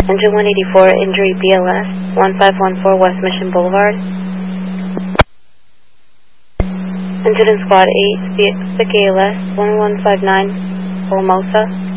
Engine 184, injury BLS, 1514 West Mission Boulevard. Incident Squad 8, sick ALS, 1159 Formosa.